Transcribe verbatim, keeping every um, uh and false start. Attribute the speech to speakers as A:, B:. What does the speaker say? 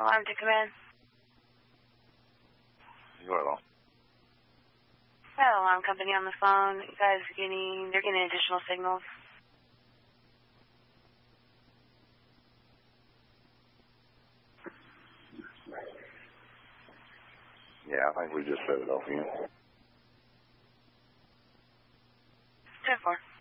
A: Alarm to command.
B: You are alone.
A: Got alarm company on the phone. You guys getting, they're getting additional signals.
B: Yeah, I think we just set it off again.
A: ten four.